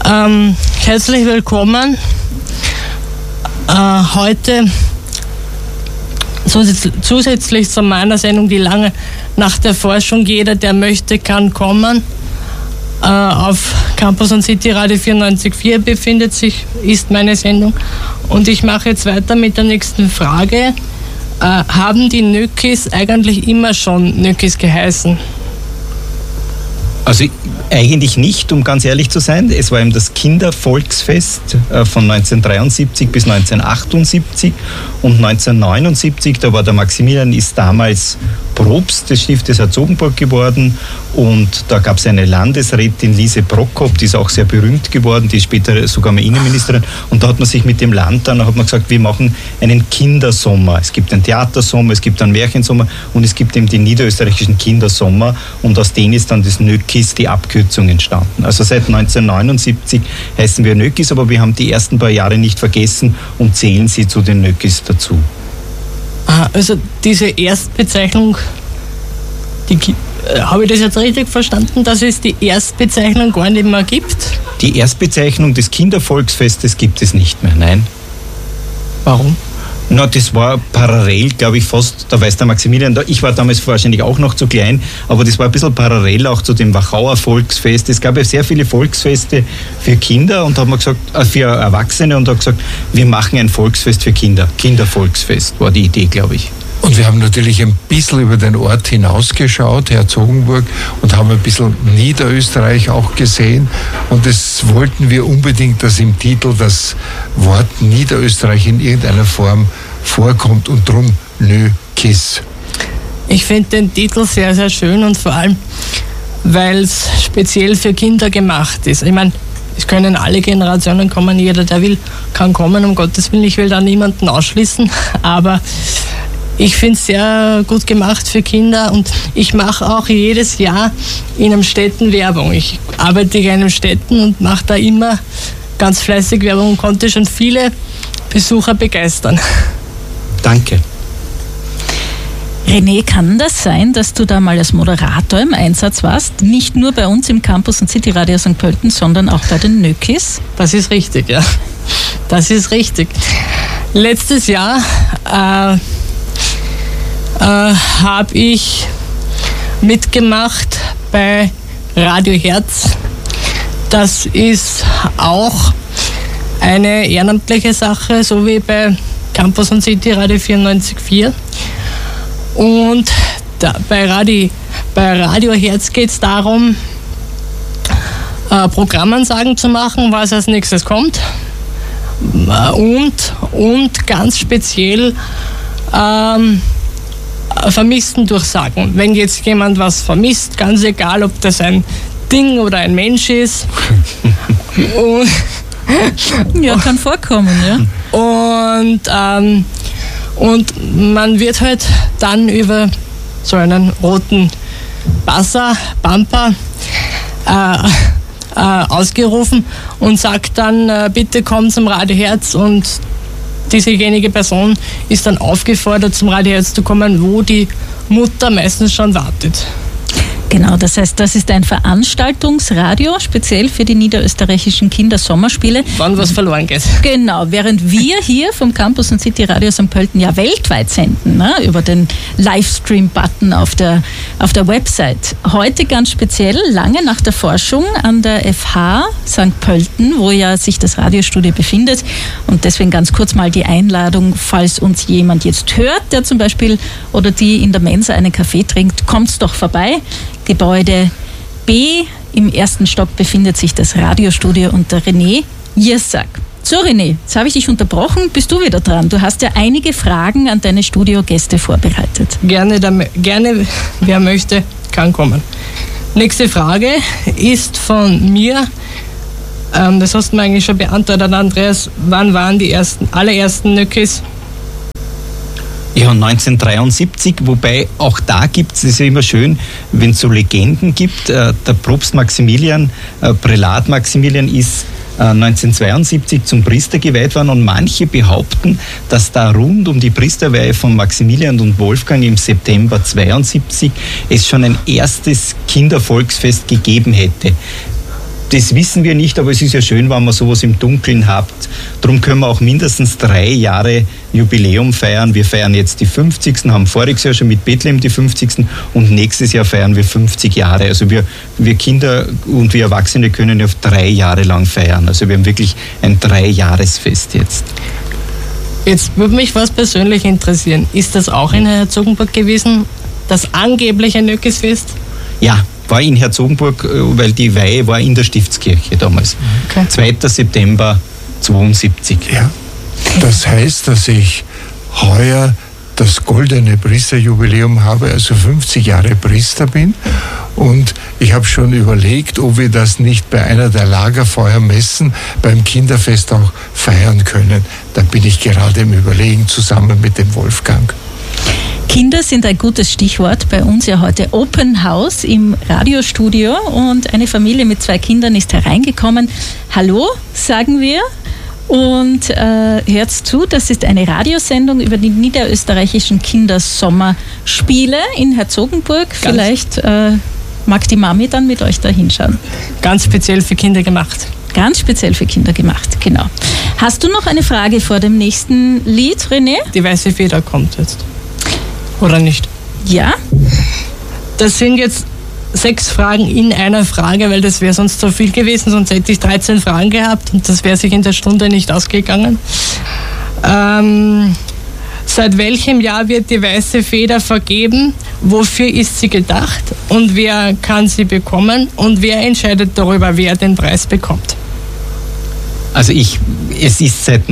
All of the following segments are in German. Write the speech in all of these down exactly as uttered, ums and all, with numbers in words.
Ähm, herzlich willkommen. Äh, heute zusätzlich zu meiner Sendung, die lange nach der Forschung, jeder, der möchte, kann kommen, äh, auf Campus und City Radio vierundneunzig Komma vier befindet sich, ist meine Sendung. Und ich mache jetzt weiter mit der nächsten Frage. Äh, haben die Nökis eigentlich immer schon Nökis geheißen? Also eigentlich nicht, um ganz ehrlich zu sein. Es war eben das Kindervolksfest von neunzehnhundertdreiundsiebzig bis neunzehnhundertachtundsiebzig und neunzehnhundertneunundsiebzig, da war der Maximilian, ist damals Propst des Stiftes Herzogenburg geworden und da gab es eine Landesrätin, Lise Prokop, die ist auch sehr berühmt geworden, die ist später sogar mal Innenministerin und da hat man sich mit dem Land dann, da hat man gesagt, wir machen einen Kindersommer. Es gibt einen Theatersommer, es gibt einen Märchensommer und es gibt eben den niederösterreichischen Kindersommer und aus denen ist dann das Nökis, die Abkürzung, entstanden. Also seit neunzehnhundertneunundsiebzig heißen wir Nökis, aber wir haben die ersten paar Jahre nicht vergessen und zählen sie zu den Nökis dazu. Also diese Erstbezeichnung, die, äh, habe ich das jetzt richtig verstanden, dass es die Erstbezeichnung gar nicht mehr gibt? Die Erstbezeichnung des Kindervolksfestes gibt es nicht mehr, nein. Warum? Na, das war parallel, glaube ich, fast, da weiß der Maximilian, ich war damals wahrscheinlich auch noch zu klein, aber das war ein bisschen parallel auch zu dem Wachauer Volksfest. Es gab ja sehr viele Volksfeste für Kinder und da haben wir gesagt, äh, für Erwachsene und da gesagt, wir machen ein Volksfest für Kinder. Kindervolksfest war die Idee, glaube ich. Und wir haben natürlich ein bisschen über den Ort hinausgeschaut, Herzogenburg, und haben ein bisschen Niederösterreich auch gesehen. Und das wollten wir unbedingt, dass im Titel das Wort Niederösterreich in irgendeiner Form vorkommt und drum Nökis. Ich finde den Titel sehr, sehr schön und vor allem, weil es speziell für Kinder gemacht ist. Ich meine, es können alle Generationen kommen, jeder, der will, kann kommen, um Gottes Willen. Ich will da niemanden ausschließen, aber ich finde es sehr gut gemacht für Kinder und ich mache auch jedes Jahr in einem Städten Werbung. Ich arbeite in einem Städten und mache da immer ganz fleißig Werbung und konnte schon viele Besucher begeistern. Danke. René, kann das sein, dass du da mal als Moderator im Einsatz warst? Nicht nur bei uns im Campus und City Radio Sankt Pölten, sondern auch bei den Nökis? Das ist richtig, ja. Das ist richtig. Letztes Jahr äh, Äh, habe ich mitgemacht bei Radio Herz. Das ist auch eine ehrenamtliche Sache, so wie bei Campus und City Radio vierundneunzig Komma vier. Und da, bei, Radio, bei Radio Herz geht es darum, äh, Programmansagen zu machen, was als nächstes kommt. Und, und ganz speziell ähm, Vermissten durchsagen. Wenn jetzt jemand was vermisst, ganz egal, ob das ein Ding oder ein Mensch ist. und, ja, kann vorkommen, ja. Und, ähm, und man wird halt dann über so einen roten Buzzer, Bumper, äh, äh, ausgerufen und sagt dann, äh, bitte komm zum Radio Herz, und diesejenige Person ist dann aufgefordert, zum Radio Herz zu kommen, wo die Mutter meistens schon wartet. Genau, das heißt, das ist ein Veranstaltungsradio, speziell für die niederösterreichischen Kindersommerspiele. Wann was verloren geht. Genau, während wir hier vom Campus und City Radio Sankt Pölten ja weltweit senden, ne, über den Livestream-Button auf der, auf der Website. Heute ganz speziell, lange nach der Forschung an der F H Sankt Pölten, wo ja sich das Radiostudio befindet. Und deswegen ganz kurz mal die Einladung, falls uns jemand jetzt hört, der zum Beispiel oder die in der Mensa einen Kaffee trinkt, kommt's doch vorbei. Gebäude B, im ersten Stock befindet sich das Radiostudio und der René Jirsak. So René, jetzt habe ich dich unterbrochen, bist du wieder dran. Du hast ja einige Fragen an deine Studiogäste vorbereitet. Gerne, gerne, wer möchte, kann kommen. Nächste Frage ist von mir, ähm, das hast du mir eigentlich schon beantwortet, Andreas. Wann waren die ersten, allerersten Nökis? Ja, neunzehnhundertdreiundsiebzig, wobei auch da gibt es, es ist ja immer schön, wenn es so Legenden gibt. Äh, der Propst Maximilian, äh, Prälat Maximilian ist äh, neunzehnhundertzweiundsiebzig zum Priester geweiht worden und manche behaupten, dass da rund um die Priesterweihe von Maximilian und Wolfgang im September zweiundsiebzig es schon ein erstes Kindervolksfest gegeben hätte. das wissen wir nicht, aber es ist ja schön, wenn man sowas im Dunkeln hat. Darum können wir auch mindestens drei Jahre Jubiläum feiern. Wir feiern jetzt die fünfzigsten, haben voriges Jahr schon mit Bethlehem die fünfzigsten und nächstes Jahr feiern wir fünfzig Jahre. Also wir, wir Kinder und wir Erwachsene können ja auf drei Jahre lang feiern. Also wir haben wirklich ein Dreijahresfest jetzt. Jetzt würde mich was persönlich interessieren. Ist das auch in Herzogenburg gewesen, das angebliche Nöckisfest? Ja, war in Herzogenburg, weil die Weihe war in der Stiftskirche damals. Okay. zweiter September zweiundsiebzig. Ja. Das heißt, dass ich heuer das goldene Priesterjubiläum habe, also fünfzig Jahre Priester bin. Und ich habe schon überlegt, ob wir das nicht bei einer der Lagerfeuermessen beim Kinderfest auch feiern können. Da bin ich gerade im Überlegen, zusammen mit dem Wolfgang. Kinder sind ein gutes Stichwort. Bei uns ja heute Open House im Radiostudio und eine Familie mit zwei Kindern ist hereingekommen. Hallo, sagen wir. Und äh, hört zu, das ist eine Radiosendung über die niederösterreichischen Kindersommerspiele in Herzogenburg. Ganz Vielleicht äh, mag die Mami dann mit euch da hinschauen. Ganz speziell für Kinder gemacht. Ganz speziell für Kinder gemacht, genau. Hast du noch eine Frage vor dem nächsten Lied, René? Die weiße Feder kommt jetzt. Oder nicht? Ja. Das sind jetzt sechs Fragen in einer Frage, weil das wäre sonst zu viel gewesen, sonst hätte ich dreizehn Fragen gehabt und das wäre sich in der Stunde nicht ausgegangen. Ähm, seit welchem Jahr wird die weiße Feder vergeben? Wofür ist sie gedacht? Und wer kann sie bekommen? Und wer entscheidet darüber, wer den Preis bekommt? Also ich, es ist seit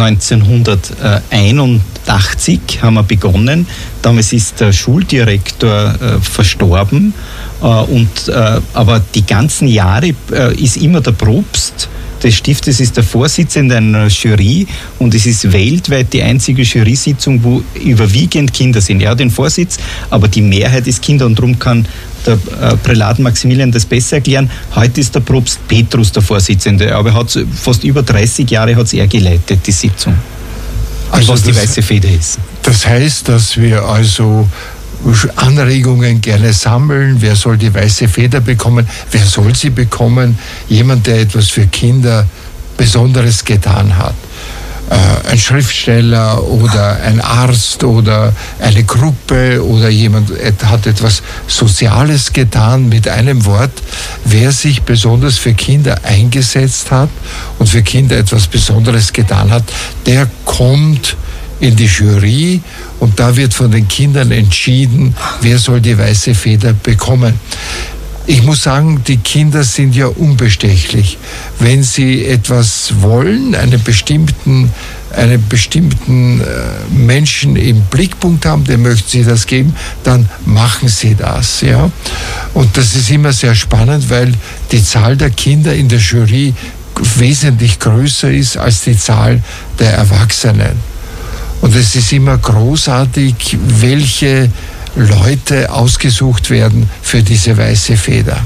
neunzehnhunderteinundachtzig haben wir begonnen. Damals ist der Schuldirektor äh, verstorben. Äh, und, äh, aber die ganzen Jahre äh, ist immer der Propst des Stiftes, ist der Vorsitzende einer Jury und es ist weltweit die einzige Jury-Sitzung, wo überwiegend Kinder sind. Er hat den Vorsitz, aber die Mehrheit ist Kinder und darum kann der äh, Prälat Maximilian das besser erklären. Heute ist der Propst Petrus der Vorsitzende, aber er hat fast über dreißig Jahre hat's er geleitet, die Sitzung. Also was das, die weiße Feder ist. Das heißt, dass wir also Anregungen gerne sammeln. Wer soll die weiße Feder bekommen? Wer soll sie bekommen? Jemand, der etwas für Kinder Besonderes getan hat. Äh, ein Schriftsteller oder ein Arzt oder eine Gruppe oder jemand hat etwas Soziales getan. Mit einem Wort, wer sich besonders für Kinder eingesetzt hat und für Kinder etwas Besonderes getan hat, der kommt in die Jury und da wird von den Kindern entschieden, wer soll die weiße Feder bekommen. Ich muss sagen, die Kinder sind ja unbestechlich. Wenn sie etwas wollen, einen bestimmten, einen bestimmten Menschen im Blickpunkt haben, dem möchten sie das geben, dann machen sie das. Ja? Und das ist immer sehr spannend, weil die Zahl der Kinder in der Jury wesentlich größer ist als die Zahl der Erwachsenen. Und es ist immer großartig, welche Leute ausgesucht werden für diese weiße Feder.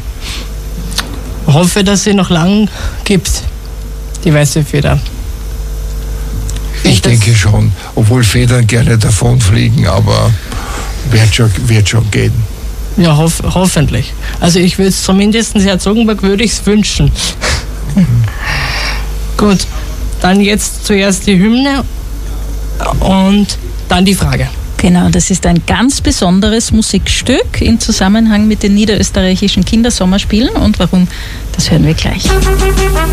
Ich hoffe, dass sie noch lang gibt, die weiße Feder. Ich denke schon, obwohl Federn gerne davonfliegen, aber wird schon, wird schon gehen. Ja, hof, hoffentlich. Also ich würde es zumindest in Herzogenburg würde ich es wünschen. Mhm. Gut, dann jetzt zuerst die Hymne und dann die Frage. Genau, das ist ein ganz besonderes Musikstück im Zusammenhang mit den niederösterreichischen Kindersommerspielen und warum, das hören wir gleich.